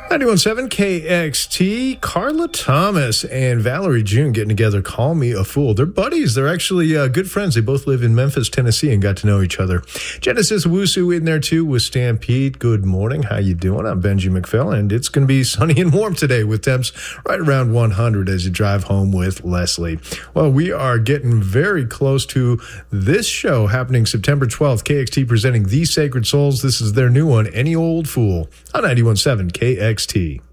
91.7 KXT, Carla Thomas and Valerie June getting together, Call Me a Fool. They're buddies. They're actually good friends. They both live in Memphis, Tennessee, and got to know each other. Genesis Owusu in there, too, with Stampede. Good morning. How you doing? I'm Benji McPhail, and it's going to be sunny and warm today with temps right around 100 as you drive home with Leslie. Well, we are getting very close to this show happening September 12th. KXT presenting The Sacred Souls. This is their new one, Any Old Fool, on 91.7 KXT.